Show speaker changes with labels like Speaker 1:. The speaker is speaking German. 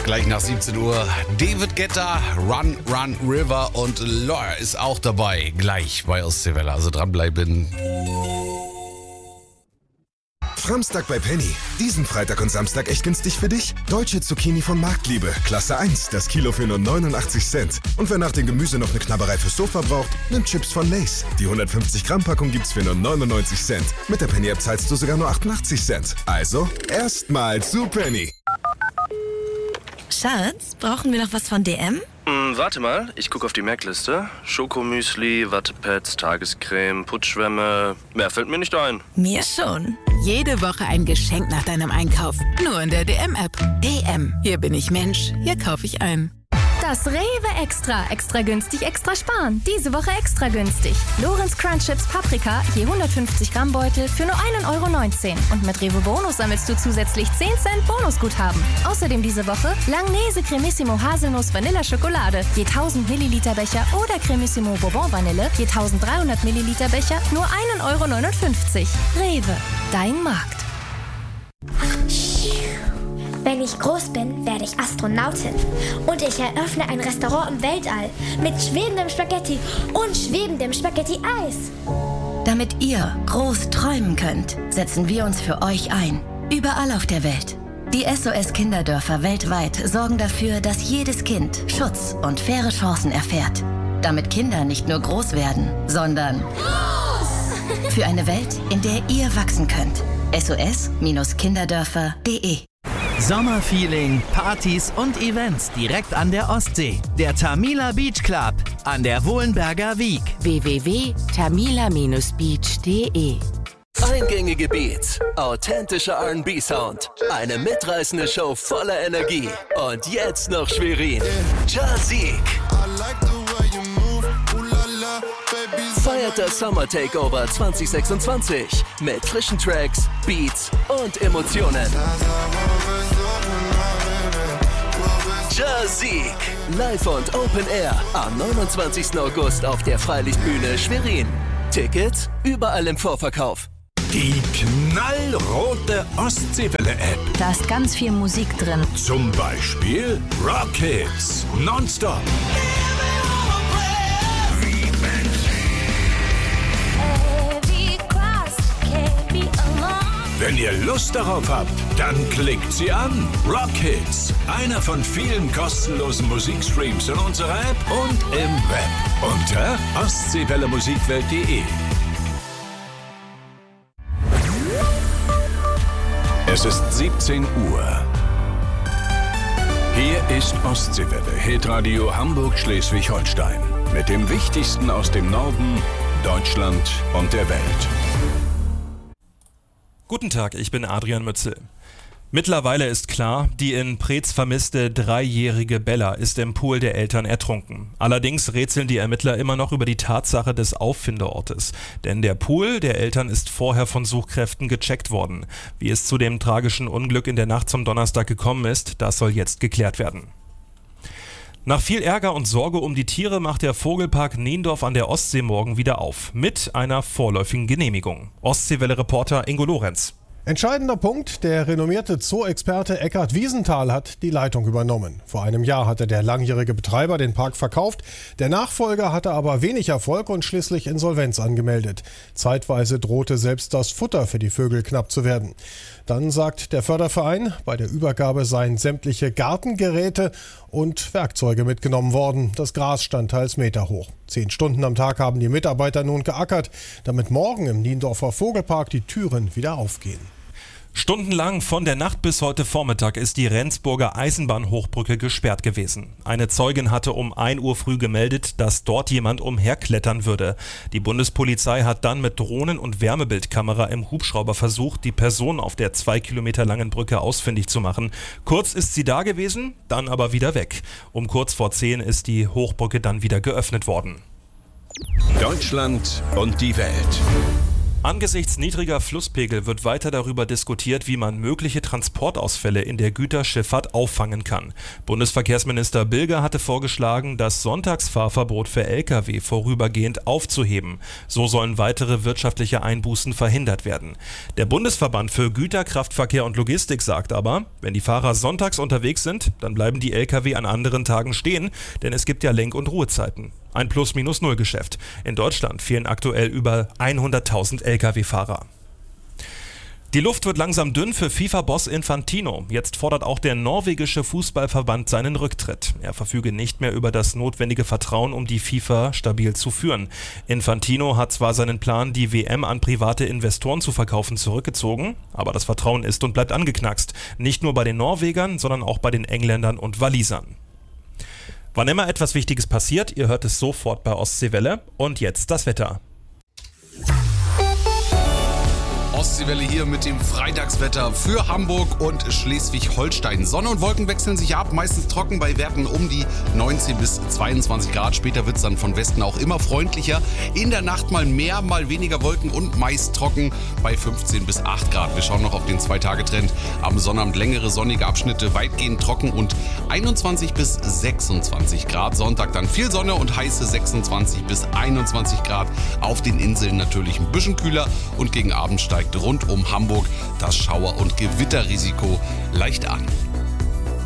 Speaker 1: Gleich nach 17 Uhr David Guetta, Run, Run, River und Lawyer ist auch dabei. Gleich bei Ostseewelle, also dranbleiben.
Speaker 2: Framstag bei Penny. Diesen Freitag und Samstag echt günstig für dich. Deutsche Zucchini von Marktliebe, Klasse 1, das Kilo für nur 89 Cent. Und wer nach dem Gemüse noch eine Knabberei fürs Sofa braucht, nimmt Chips von Lay's. Die 150 Gramm Packung gibt's für nur 99 Cent. Mit der Penny-App zahlst du sogar nur 88 Cent. Also, erstmal zu Penny.
Speaker 3: Schatz, brauchen wir noch was von DM?
Speaker 4: Warte mal, ich gucke auf die Merkliste. Schokomüsli, Wattepads, Tagescreme, Putzschwämme. Mehr fällt mir nicht ein.
Speaker 3: Mir schon.
Speaker 5: Jede Woche ein Geschenk nach deinem Einkauf. Nur in der DM-App. DM. Hier bin ich Mensch. Hier kaufe ich ein.
Speaker 6: Das Rewe Extra. Extra günstig, extra sparen. Diese Woche extra günstig. Lorenz Crunch Chips Paprika, je 150 Gramm Beutel für nur 1,19 €. Und mit Rewe Bonus sammelst du zusätzlich 10 Cent Bonusguthaben. Außerdem diese Woche Langnese Cremissimo Haselnuss Vanilla Schokolade, je 1000 Milliliter Becher oder Cremissimo Bourbon Vanille, je 1300 Milliliter Becher, nur 1,59 €. Rewe, dein Markt.
Speaker 7: Wenn ich groß bin, werde ich Astronautin. Und ich eröffne ein Restaurant im Weltall mit schwebendem Spaghetti und schwebendem Spaghetti-Eis.
Speaker 3: Damit ihr groß träumen könnt, setzen wir uns für euch ein. Überall auf der Welt. Die SOS-Kinderdörfer weltweit sorgen dafür, dass jedes Kind Schutz und faire Chancen erfährt. Damit Kinder nicht nur groß werden, sondern groß! Für eine Welt, in der ihr wachsen könnt. SOS-Kinderdörfer.de
Speaker 8: Sommerfeeling, Partys und Events direkt an der Ostsee. Der Tamila Beach Club an der Wohlenberger Wiek.
Speaker 5: www.tamila-beach.de
Speaker 9: Eingängige Beats, authentischer R&B-Sound, eine mitreißende Show voller Energie. Und jetzt noch Schwerin. Jazik feiert das Summer Takeover 2026 mit frischen Tracks, Beats und Emotionen. Jazik, live und Open Air am 29. August auf der Freilichtbühne Schwerin. Tickets überall im Vorverkauf.
Speaker 10: Die knallrote Ostseewelle-App.
Speaker 3: Da ist ganz viel Musik drin.
Speaker 10: Zum Beispiel Rockets, Nonstop. Wenn ihr Lust darauf habt, dann klickt sie an. Rockets, einer von vielen kostenlosen Musikstreams in unserer App und im Web unter ostseewellemusikwelt.de. Es ist 17 Uhr. Hier ist Ostseewelle, Hitradio Hamburg-Schleswig-Holstein. Mit dem Wichtigsten aus dem Norden, Deutschland und der Welt.
Speaker 11: Guten Tag, ich bin Adrian Mützel. Mittlerweile ist klar, die in Preetz vermisste 3-jährige Bella ist im Pool der Eltern ertrunken. Allerdings rätseln die Ermittler immer noch über die Tatsache des Auffindeortes. Denn der Pool der Eltern ist vorher von Suchkräften gecheckt worden. Wie es zu dem tragischen Unglück in der Nacht zum Donnerstag gekommen ist, das soll jetzt geklärt werden. Nach viel Ärger und Sorge um die Tiere macht der Vogelpark Niendorf an der Ostsee morgen wieder auf. Mit einer vorläufigen Genehmigung. Ostseewelle-Reporter Ingo Lorenz.
Speaker 12: Entscheidender Punkt, der renommierte Zoo-Experte Eckhard Wiesenthal hat die Leitung übernommen. Vor einem Jahr hatte der langjährige Betreiber den Park verkauft. Der Nachfolger hatte aber wenig Erfolg und schließlich Insolvenz angemeldet. Zeitweise drohte selbst das Futter für die Vögel knapp zu werden. Dann sagt der Förderverein, bei der Übergabe seien sämtliche Gartengeräte und Werkzeuge mitgenommen worden. Das Gras stand teils meterhoch. 10 Stunden am Tag haben die Mitarbeiter nun geackert, damit morgen im Niendorfer Vogelpark die Türen wieder aufgehen.
Speaker 11: Stundenlang von der Nacht bis heute Vormittag ist die Rendsburger Eisenbahnhochbrücke gesperrt gewesen. Eine Zeugin hatte um 1 Uhr früh gemeldet, dass dort jemand umherklettern würde. Die Bundespolizei hat dann mit Drohnen- und Wärmebildkamera im Hubschrauber versucht, die Person auf der 2 Kilometer langen Brücke ausfindig zu machen. Kurz ist sie da gewesen, dann aber wieder weg. Um kurz vor 10 ist die Hochbrücke dann wieder geöffnet worden.
Speaker 10: Deutschland und die Welt.
Speaker 11: Angesichts niedriger Flusspegel wird weiter darüber diskutiert, wie man mögliche Transportausfälle in der Güterschifffahrt auffangen kann. Bundesverkehrsminister Bilger hatte vorgeschlagen, das Sonntagsfahrverbot für Lkw vorübergehend aufzuheben. So sollen weitere wirtschaftliche Einbußen verhindert werden. Der Bundesverband für Güterkraftverkehr und Logistik sagt aber, wenn die Fahrer sonntags unterwegs sind, dann bleiben die Lkw an anderen Tagen stehen, denn es gibt ja Lenk- und Ruhezeiten. Ein Plus-Minus-Null-Geschäft. In Deutschland fehlen aktuell über 100.000 Lkw-Fahrer. Die Luft wird langsam dünn für FIFA-Boss Infantino. Jetzt fordert auch der norwegische Fußballverband seinen Rücktritt. Er verfüge nicht mehr über das notwendige Vertrauen, um die FIFA stabil zu führen. Infantino hat zwar seinen Plan, die WM an private Investoren zu verkaufen, zurückgezogen, aber das Vertrauen ist und bleibt angeknackst. Nicht nur bei den Norwegern, sondern auch bei den Engländern und Walisern. Wann immer etwas Wichtiges passiert, ihr hört es sofort bei Ostseewelle. Und jetzt das Wetter.
Speaker 1: Ostseewelle hier mit dem Freitagswetter für Hamburg und Schleswig-Holstein. Sonne und Wolken wechseln sich ab, meistens trocken bei Werten um die 19 bis 22 Grad. Später wird es dann von Westen auch immer freundlicher. In der Nacht mal mehr, mal weniger Wolken und meist trocken bei 15 bis 8 Grad. Wir schauen noch auf den 2-Tage-Trend. Am Sonnabend längere sonnige Abschnitte, weitgehend trocken und 21 bis 26 Grad. Sonntag dann viel Sonne und heiße 26 bis 21 Grad. Auf den Inseln natürlich ein bisschen kühler und gegen Abend steigt rund um Hamburg das Schauer- und Gewitterrisiko leicht an.